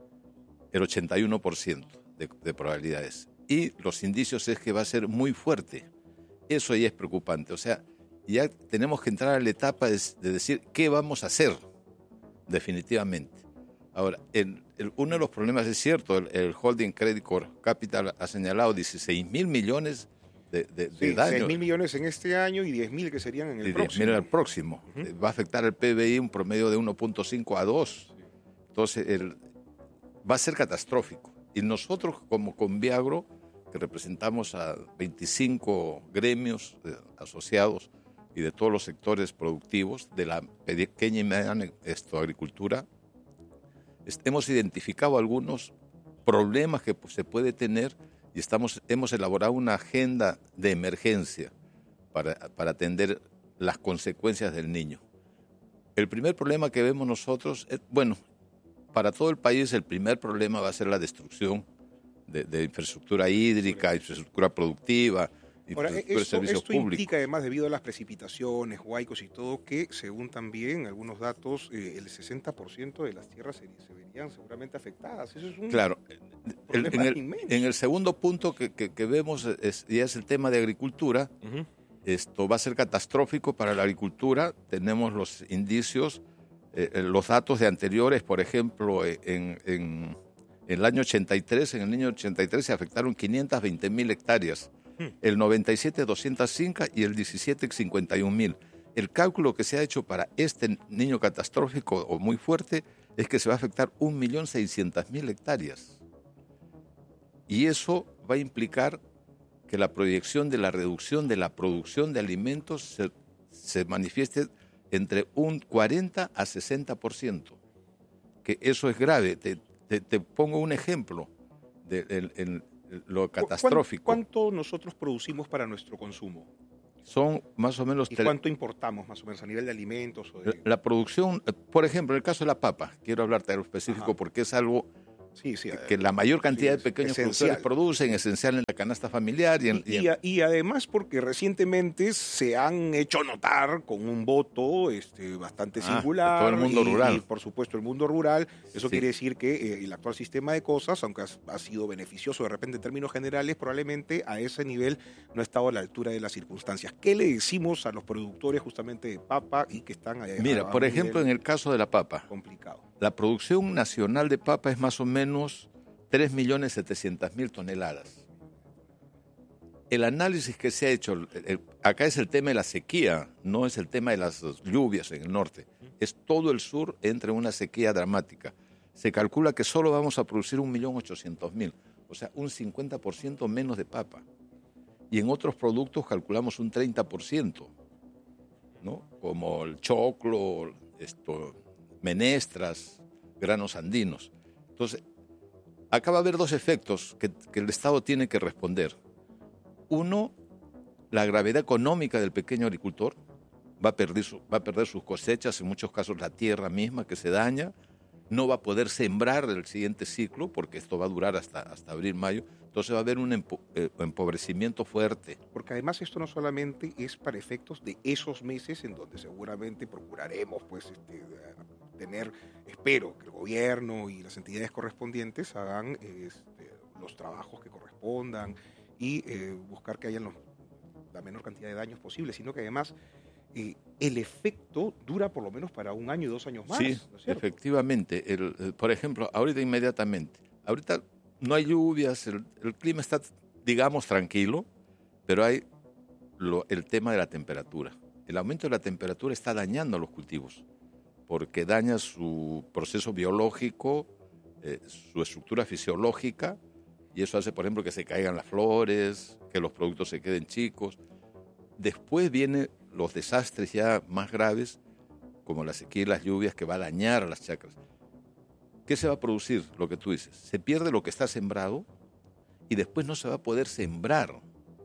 El 81% de probabilidades. Y los indicios es que va a ser muy fuerte. Eso ya es preocupante. O sea, ya tenemos que entrar a la etapa de decir qué vamos a hacer, definitivamente. Ahora, uno de los problemas es cierto, el Holding Credit Corp Capital ha señalado 16.000 millones de daños. 6.000 millones en este año y 10.000 que serían en el próximo. 10.000 en el próximo. Va a afectar al PBI un promedio de 1.5 a 2. Entonces, va a ser catastrófico. Y nosotros como Conveagro, que representamos a 25 gremios asociados y de todos los sectores productivos de la pequeña y mediana agricultura, hemos identificado algunos problemas que se puede tener y hemos elaborado una agenda de emergencia para atender las consecuencias del niño. El primer problema que vemos nosotros es, para todo el país el primer problema va a ser la destrucción de infraestructura hídrica, infraestructura productiva, infraestructura de servicios esto públicos. Implica, además, debido a las precipitaciones, huaicos y todo, que según también algunos datos, el 60% de las tierras se verían seguramente afectadas. Eso es un problema inmenso. En el segundo punto que vemos ya es el tema de agricultura. Esto va a ser catastrófico para la agricultura. Tenemos los indicios, los datos de anteriores, por ejemplo, en el año 83, en el año 83 se afectaron 520.000 hectáreas, el 97 205 y el 17 51.000. El cálculo que se ha hecho para este niño catastrófico o muy fuerte es que se va a afectar 1.600.000 hectáreas. Y eso va a implicar que la proyección de la reducción de la producción de alimentos se manifieste entre un 40 a 60%. Que eso es grave. Te pongo un ejemplo de lo catastrófico. ¿Cuánto nosotros producimos para nuestro consumo? Son más o menos... ¿Y cuánto importamos más o menos a nivel de alimentos? O de... La producción, por ejemplo, en el caso de la papa, quiero hablarte de algo específico porque es algo que la mayor cantidad de pequeños productores producen, esencial en la canasta familiar. Y además porque recientemente se han hecho notar con un voto bastante singular. Todo el mundo rural. Y por supuesto el mundo rural. Eso quiere decir que el actual sistema de cosas, aunque ha sido beneficioso de repente en términos generales, probablemente a ese nivel no ha estado a la altura de las circunstancias. ¿Qué le decimos a los productores justamente de papa y que están allá? Mira, por ejemplo, en el caso de la papa. Complicado. La producción nacional de papa es más o menos 3.700.000 toneladas. El análisis que se ha hecho, acá es el tema de la sequía, no es el tema de las lluvias en el norte. Es todo el sur entra en una sequía dramática. Se calcula que solo vamos a producir 1.800.000, o sea, un 50% menos de papa. Y en otros productos calculamos un 30%, ¿no? Como el choclo, menestras, granos andinos. Entonces, acá va a haber dos efectos que el Estado tiene que responder. Uno, la gravedad económica del pequeño agricultor. Va a perder sus cosechas, en muchos casos la tierra misma que se daña. No va a poder sembrar el siguiente ciclo porque esto va a durar hasta abril, mayo. Entonces va a haber un empobrecimiento fuerte. Porque además esto no solamente es para efectos de esos meses en donde seguramente procuraremos espero que el gobierno y las entidades correspondientes hagan los trabajos que correspondan y buscar que haya la menor cantidad de daños posible, sino que además el efecto dura por lo menos para 1 año y 2 años más. Sí, ¿no es cierto? Efectivamente. Por ejemplo, ahorita no hay lluvias, el clima está, digamos, tranquilo, pero hay el tema de la temperatura. El aumento de la temperatura está dañando a los cultivos, porque daña su proceso biológico, su estructura fisiológica, y eso hace, por ejemplo, que se caigan las flores, que los productos se queden chicos. Después vienen los desastres ya más graves, como la sequía y las lluvias, que va a dañar a las chacras. ¿Qué se va a producir? Lo que tú dices. Se pierde lo que está sembrado y después no se va a poder sembrar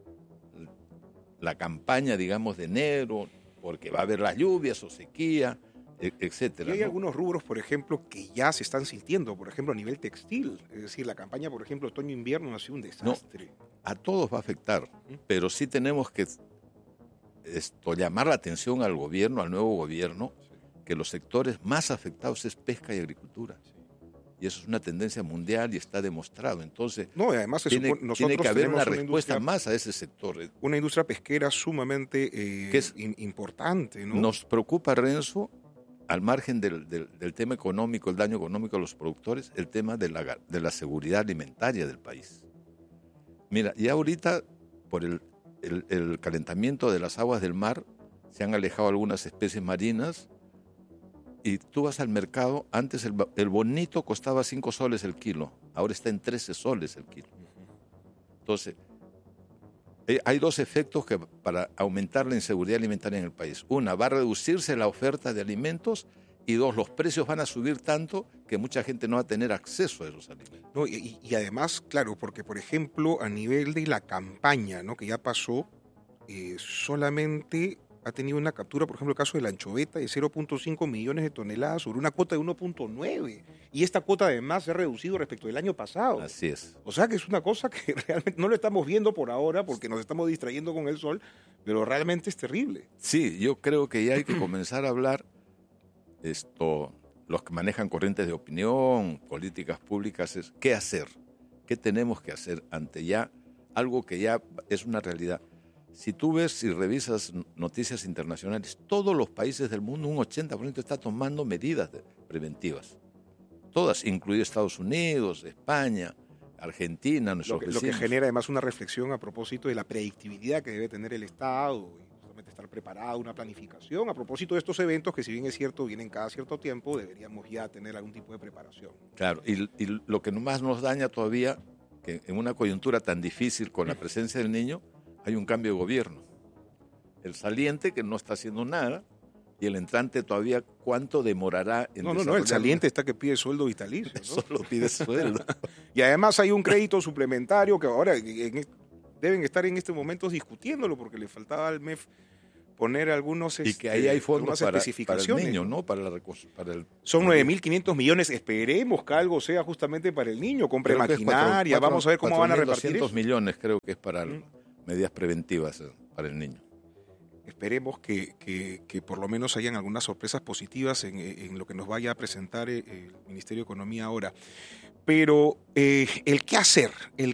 la campaña, digamos, de enero, porque va a haber las lluvias o sequía, etcétera. Y hay algunos rubros, por ejemplo, que ya se están sintiendo, por ejemplo, a nivel textil. Es decir, la campaña, por ejemplo, otoño-invierno ha sido un desastre. No, a todos va a afectar, pero sí tenemos que llamar la atención al gobierno, al nuevo gobierno, que los sectores más afectados es pesca y agricultura. Y eso es una tendencia mundial y está demostrado. Entonces, además tiene que haber una respuesta más a ese sector. Una industria pesquera sumamente importante, ¿no? Nos preocupa, Renzo, al margen del tema económico, el daño económico a los productores, el tema de la seguridad alimentaria del país. Mira, ya ahorita, por el calentamiento de las aguas del mar, se han alejado algunas especies marinas. Y tú vas al mercado, antes el bonito costaba 5 soles el kilo, ahora está en 13 soles el kilo. Entonces, hay dos efectos para aumentar la inseguridad alimentaria en el país. Una, va a reducirse la oferta de alimentos, y dos, los precios van a subir tanto que mucha gente no va a tener acceso a esos alimentos. No, y además, claro, porque por ejemplo, a nivel de la campaña, ¿no?, que ya pasó, solamente ha tenido una captura, por ejemplo, el caso de la anchoveta, de 0.5 millones de toneladas sobre una cuota de 1.9. Y esta cuota además se ha reducido respecto del año pasado. Así es. O sea que es una cosa que realmente no lo estamos viendo por ahora porque nos estamos distrayendo con el sol, pero realmente es terrible. Sí, yo creo que ya hay que comenzar a hablar, los que manejan corrientes de opinión, políticas públicas, es qué hacer, qué tenemos que hacer ante ya algo que ya es una realidad. Si tú ves y revisas noticias internacionales, todos los países del mundo, un 80% está tomando medidas preventivas. Todas, incluido Estados Unidos, España, Argentina, nuestros vecinos. Lo que genera además una reflexión a propósito de la predictibilidad que debe tener el Estado y justamente estar preparado, una planificación. A propósito de estos eventos, que si bien es cierto, vienen cada cierto tiempo, deberíamos ya tener algún tipo de preparación. Claro, y lo que más nos daña todavía, que en una coyuntura tan difícil con la presencia del niño, hay un cambio de gobierno. El saliente, que no está haciendo nada, y el entrante todavía, ¿cuánto demorará en No, el saliente está que pide sueldo vitalicio, ¿no? Solo pide sueldo. Y además hay un crédito suplementario que ahora, deben estar en estos momentos discutiéndolo porque le faltaba al MEF poner algunos y que ahí hay fondos para especificaciones. el niño, ¿no? Son 9.500 millones. Esperemos que algo sea justamente para el niño. Compre maquinaria. Vamos a ver cómo van a repartir 200 millones creo que es para medidas preventivas para el niño. Esperemos que por lo menos hayan algunas sorpresas positivas en lo que nos vaya a presentar el Ministerio de Economía ahora. Pero el qué hacer.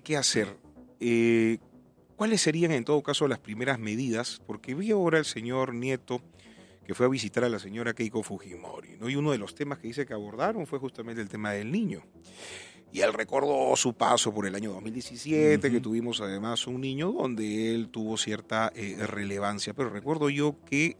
¿Cuáles serían en todo caso las primeras medidas? Porque vi ahora el señor Nieto que fue a visitar a la señora Keiko Fujimori, ¿no? Y uno de los temas que dice que abordaron fue justamente el tema del niño. Y él recordó su paso por el año 2017, que tuvimos además un niño donde él tuvo cierta relevancia. Pero recuerdo yo que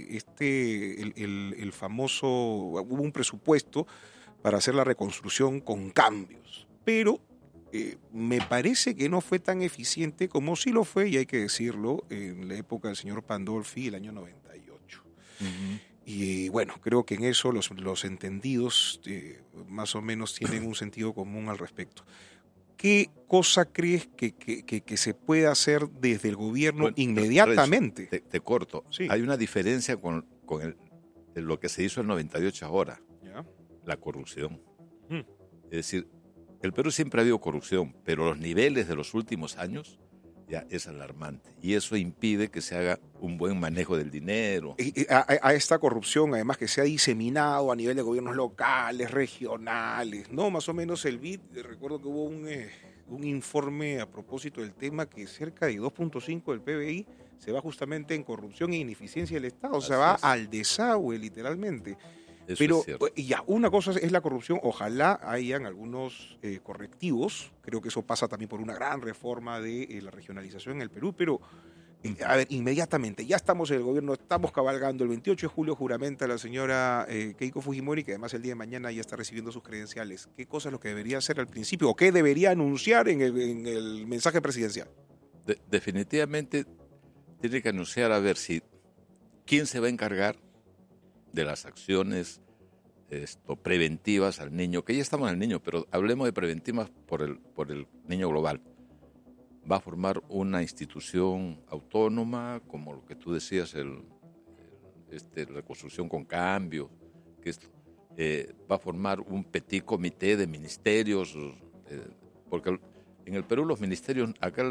el famoso, hubo un presupuesto para hacer la reconstrucción con cambios. Pero me parece que no fue tan eficiente como sí lo fue, y hay que decirlo, en la época del señor Pandolfi, el año 98. Y bueno, creo que en eso los entendidos más o menos tienen un sentido común al respecto. ¿Qué cosa crees que se puede hacer desde el gobierno inmediatamente? Renzo, te corto. Sí. Hay una diferencia con lo que se hizo en el 98 ahora. ¿Ya? La corrupción. Es decir, el Perú siempre ha habido corrupción, pero los niveles de los últimos años ya es alarmante. Y eso impide que se haga un buen manejo del dinero. A esta corrupción, además, que se ha diseminado a nivel de gobiernos locales, regionales, ¿no? Más o menos el BID, recuerdo que hubo un informe a propósito del tema que cerca de 2.5 del PBI se va justamente en corrupción e ineficiencia del Estado. O sea, va al desagüe, literalmente. Eso pero es ya, una cosa es la corrupción, ojalá hayan algunos correctivos, creo que eso pasa también por una gran reforma de la regionalización en el Perú, pero a ver, inmediatamente, ya estamos en el gobierno, estamos cabalgando, el 28 de julio juramenta la señora Keiko Fujimori, que además el día de mañana ya está recibiendo sus credenciales. ¿Qué cosa es lo que debería hacer al principio o qué debería anunciar en el mensaje presidencial? Definitivamente tiene que anunciar a ver si quién se va a encargar de las acciones preventivas al niño, que ya estamos en el niño, pero hablemos de preventivas por el niño global. Va a formar una institución autónoma, como lo que tú decías, la reconstrucción con cambio, va a formar un petit comité de ministerios, porque en el Perú los ministerios, acá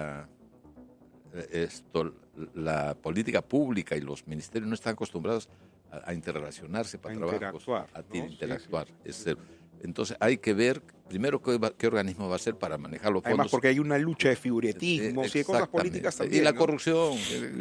la política pública y los ministerios no están acostumbrados a interrelacionarse para trabajar, interactuar. Sí. Entonces hay que ver primero qué organismo va a ser para manejar los fondos. Además porque hay una lucha de figuritismos y de cosas políticas también. Y la corrupción,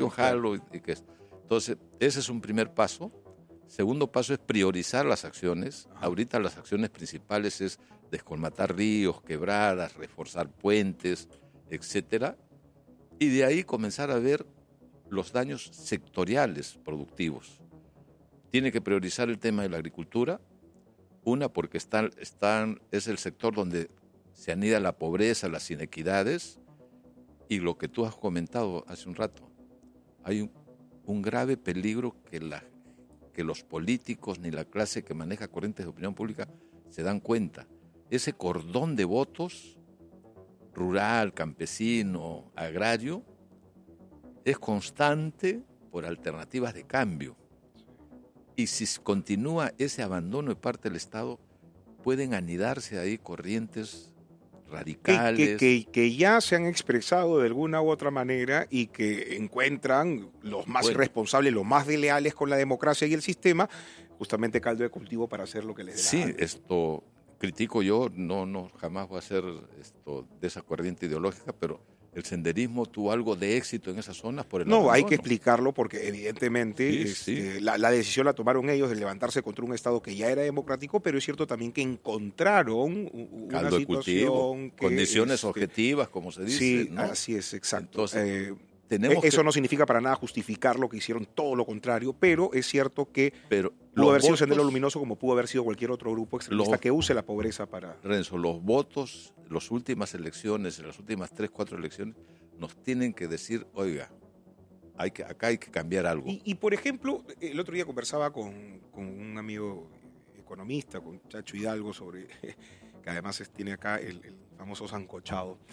Entonces ese es un primer paso. Segundo paso es priorizar las acciones. Ahorita las acciones principales es descolmatar ríos, quebradas, reforzar puentes, etcétera. Y de ahí comenzar a ver los daños sectoriales productivos. Tiene que priorizar el tema de la agricultura, porque es el sector donde se anida la pobreza, las inequidades, y lo que tú has comentado hace un rato. Hay un grave peligro que los políticos ni la clase que maneja corrientes de opinión pública se dan cuenta. Ese cordón de votos, rural, campesino, agrario, es constante por alternativas de cambio. Y si continúa ese abandono de parte del Estado, pueden anidarse ahí corrientes radicales. Que ya se han expresado de alguna u otra manera y que encuentran los más responsables, los más desleales con la democracia y el sistema, justamente caldo de cultivo para hacer lo que les dé la gana. Esto critico yo, no jamás voy a ser de esa corriente ideológica, pero el senderismo tuvo algo de éxito en esas zonas por el abandono. Hay que explicarlo porque evidentemente la decisión la tomaron ellos de levantarse contra un Estado que ya era democrático, pero es cierto también que encontraron una caldo situación de condiciones objetivas, como se dice. Sí, ¿no? así es, exacto. Entonces, eso no significa para nada justificar lo que hicieron, todo lo contrario, pero es cierto que pudo haber sido Sendero Luminoso como pudo haber sido cualquier otro grupo extremista que use la pobreza para... Renzo, los votos, las últimas elecciones, las últimas 3-4 elecciones, nos tienen que decir, oiga, acá hay que cambiar algo. Y por ejemplo, el otro día conversaba con un amigo economista, con Chacho Hidalgo, sobre que además tiene acá el famoso sancochado.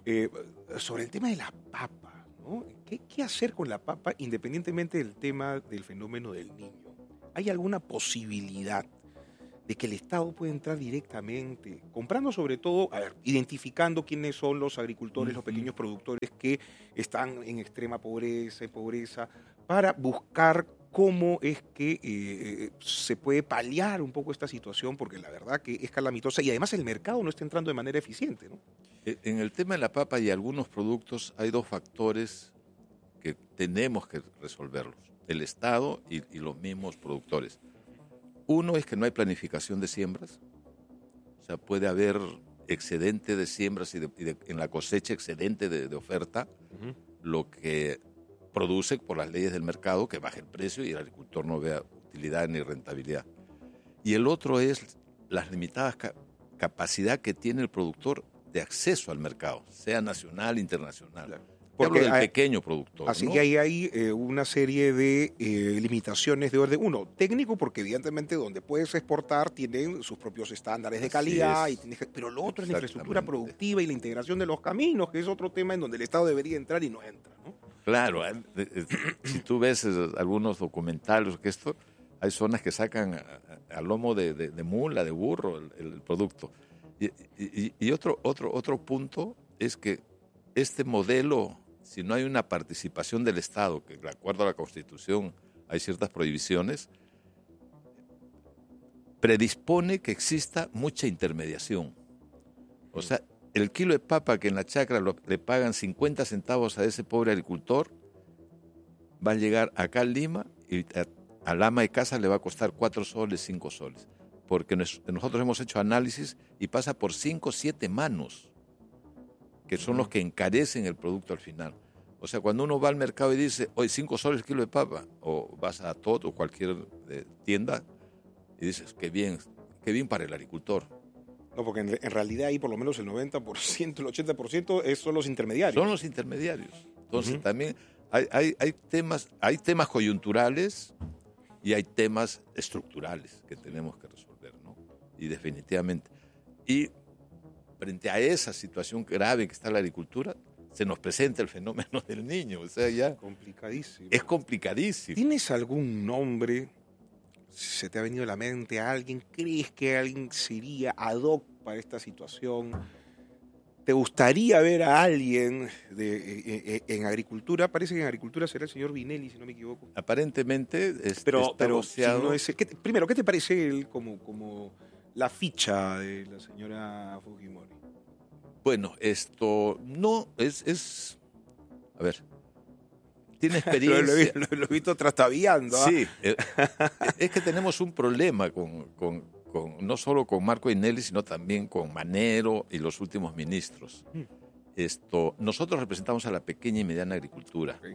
sobre el tema de la papa, ¿no? ¿Qué hacer con la papa independientemente del tema del fenómeno del niño? ¿Hay alguna posibilidad de que el Estado pueda entrar directamente, comprando sobre todo, identificando quiénes son los agricultores, los pequeños productores que están en extrema pobreza, para buscar cómo es que se puede paliar un poco esta situación, porque la verdad que es calamitosa y además el mercado no está entrando de manera eficiente, ¿no? En el tema de la papa y algunos productos hay dos factores que tenemos que resolverlos, el Estado y los mismos productores. Uno es que no hay planificación de siembras, o sea, puede haber excedente de siembras y en la cosecha excedente de oferta, lo que produce por las leyes del mercado que baje el precio y el agricultor no vea utilidad ni rentabilidad. Y el otro es las limitadas capacidad que tiene el productor de acceso al mercado, sea nacional, internacional. Claro. Porque hablo del pequeño productor. Así ¿no? que ahí hay una serie de limitaciones de orden. Uno, técnico, porque evidentemente donde puedes exportar tienen sus propios estándares de calidad, pero lo otro es la infraestructura productiva y la integración de los caminos, que es otro tema en donde el Estado debería entrar y no entra, ¿no? Claro, si tú ves algunos documentales, que hay zonas que sacan a lomo de mula, de burro, el producto. Y otro punto es que este modelo, si no hay una participación del Estado, que de acuerdo a la Constitución hay ciertas prohibiciones, predispone que exista mucha intermediación. O sea, el kilo de papa que en la chacra le pagan 50 centavos a ese pobre agricultor, va a llegar acá a Lima y al ama de casa le va a costar 4 soles, 5 soles. Porque nosotros hemos hecho análisis y pasa por 5 o 7 manos, que son los que encarecen el producto al final. O sea, cuando uno va al mercado y dice, hoy 5 soles el kilo de papa, o vas a Tot o cualquier tienda y dices, qué bien para el agricultor. No, porque en realidad ahí por lo menos el 90%, el 80% son los intermediarios. Son los intermediarios. Entonces también hay temas coyunturales y hay temas estructurales que tenemos que resolver, ¿no? Y definitivamente. Y frente a esa situación grave que está la agricultura, se nos presenta el fenómeno del niño. O sea, ya complicadísimo. Es complicadísimo. ¿Tienes algún nombre? ¿Se te ha venido a la mente a alguien? ¿Crees que alguien sería ad hoc para esta situación? ¿Te gustaría ver a alguien en agricultura? Parece que en agricultura será el señor Vinelli, si no me equivoco. Aparentemente pero si no es, primero, ¿qué te parece él como la ficha de la señora Fujimori? Bueno, esto no es a ver, tiene experiencia. lo he visto trastabilando. Sí, es que tenemos un problema con no solo con Marco Vinelli, sino también con Manero y los últimos ministros. Nosotros representamos a la pequeña y mediana agricultura. Okay.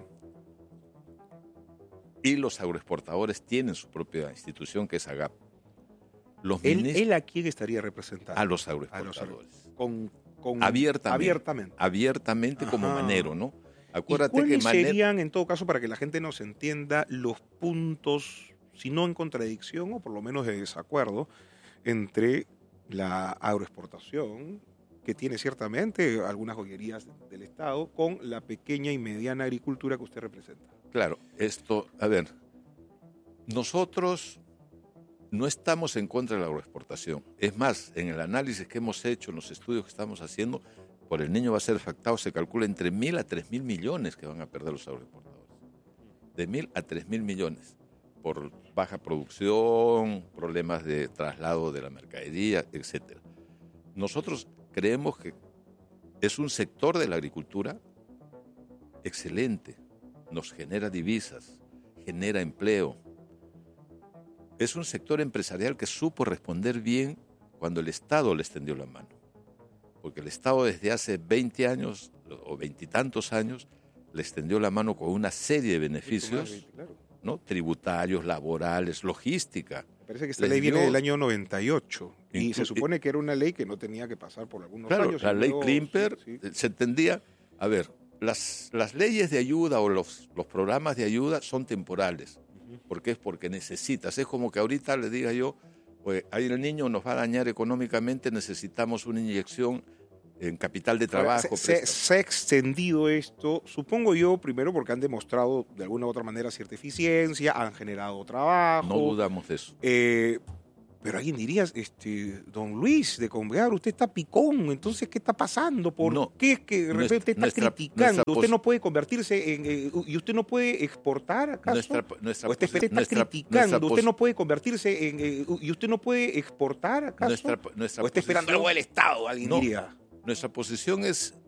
Y los agroexportadores tienen su propia institución, que es AGAP. ¿Él a quién estaría representando? A los agroexportadores. Abiertamente. Abiertamente como Manero, ¿no? Acuérdate ¿Y cuáles que serían, en todo caso, para que la gente nos entienda, los puntos, si no en contradicción o por lo menos de desacuerdo, entre la agroexportación, que tiene ciertamente algunas joyerías del Estado, con la pequeña y mediana agricultura que usted representa? Claro, nosotros no estamos en contra de la agroexportación. Es más, en el análisis que hemos hecho, en los estudios que estamos haciendo, por el niño va a ser afectado, se calcula entre 1.000 a 3.000 millones que van a perder los agroexportadores. De 1.000 a 3.000 millones. Por baja producción, problemas de traslado de la mercadería, etc. Nosotros creemos que es un sector de la agricultura excelente, nos genera divisas, genera empleo. Es un sector empresarial que supo responder bien cuando el Estado le extendió la mano. Porque el Estado desde hace 20 años o 20 y tantos años le extendió la mano con una serie de beneficios, ¿no? Tributarios, laborales, logística. Me parece que esta ley viene del año 98 y se supone que era una ley que no tenía que pasar por algunos años. La ley Klimper se entendía, las leyes de ayuda o los programas de ayuda son temporales. ¿Por qué? Es porque necesitas. Es como que ahorita le diga yo, pues ahí el niño nos va a dañar económicamente, necesitamos una inyección en capital de trabajo. Se ha extendido esto, supongo yo, primero porque han demostrado de alguna u otra manera cierta eficiencia, han generado trabajo. No dudamos de eso. Pero alguien diría, don Luis de Convear, usted está picón, entonces, ¿qué está pasando? ¿Por qué es que de repente usted está criticando? ¿Usted no puede convertirse en... y usted no puede exportar, acaso? ¿O usted está criticando? ¿Usted no puede convertirse en... y usted no puede exportar, acaso? ¿O está esperando algo del Estado, alguien diría? Nuestra posición es